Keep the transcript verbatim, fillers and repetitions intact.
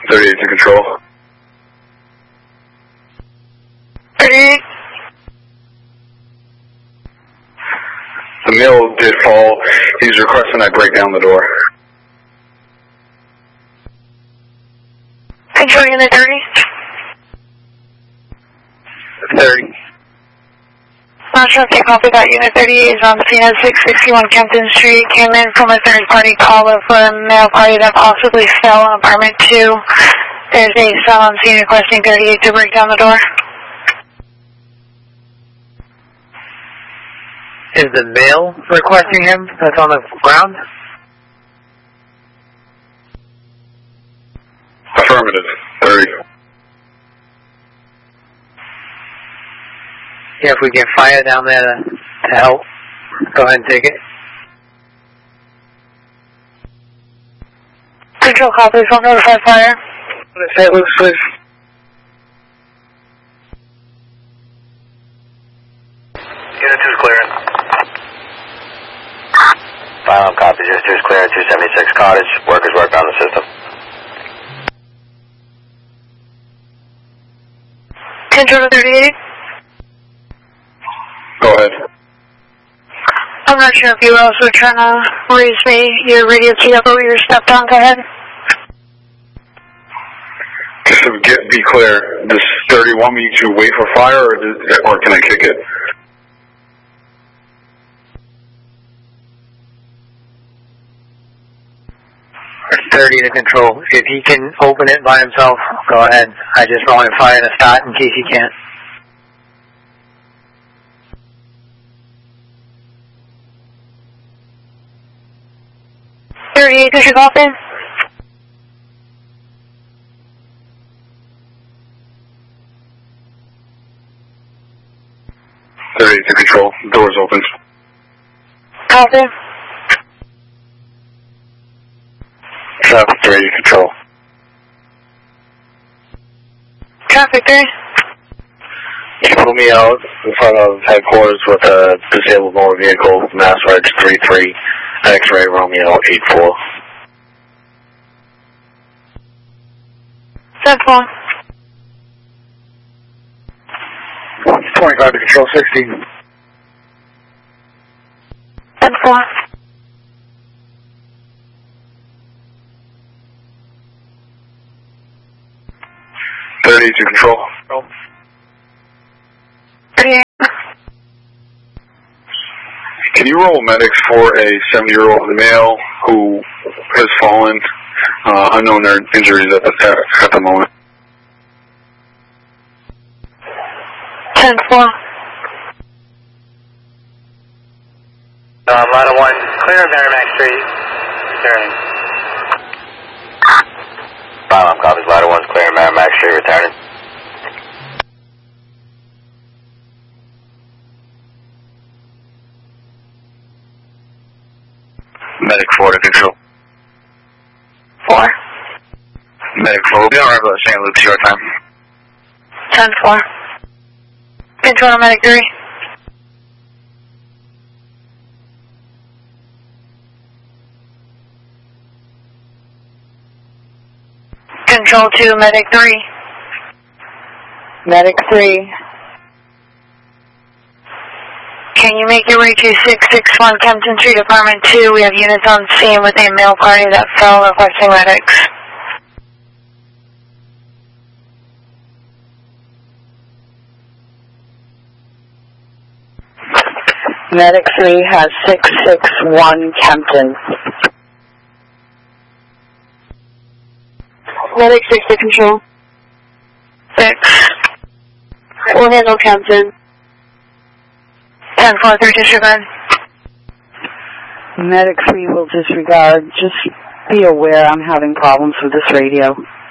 thirty-eight to control. thirty-eight. The male did fall. He's requesting I break down the door. Control unit thirty. thirty. National Take Copy that unit thirty-eight is on scene at six sixty-one Kempton Street. Came in from a third party caller for a male party that possibly fell in apartment two. There's a cell on scene requesting thirty-eight to break down the door. Is the male requesting him that's on the ground? Affirmative. thirty. Yeah, if we can fire down there to, to help, go ahead and take it. Control copies, will notify fire. Saint Luke's, please. Unit two is clearing. Violent copy, Unit two is clearing, two seventy-six Cottage. Workers work on the system. Control thirty-eight. Go ahead. I'm not sure if you were also trying to raise me your radio key up over your step down. Go ahead. Just to get, be clear, does thirty want me to wait for fire, or, does, or can I kick it? thirty to control. If he can open it by himself, go ahead. I just want to fire to start in case he can't. thirty-eight, does your golf in? thirty-eight to control. Doors open. Golf in? Traffic three to control. Traffic three? You pull me out in front of headquarters with a disabled motor vehicle, Mass Reg three three, X-ray Romeo eight four. ten four. twenty-five to control sixty. ten four. thirty to control. thirty-eight. Can you roll medics for a seventy-year-old male who has fallen? Uh, unknown injuries at the, at the moment. ten four. Um, Ladder one, clear Merrimack Street. Returning. Violent copies, Ladder one's clear Merrimack Street, returning. Medic four to control. four. Medic four will be on regular Saint Luke's, your time. ten four. Control medic three. Control two, medic three. Medic three. Can you make your way to six sixty-one Kempton Street, apartment two? We have units on scene with a male party that fell, requesting medics. Medic three has six sixty-one Kempton. Medic six to control. six. We'll handle Kempton. ten four, three disregard. Medic three will disregard. Just be aware I'm having problems with this radio.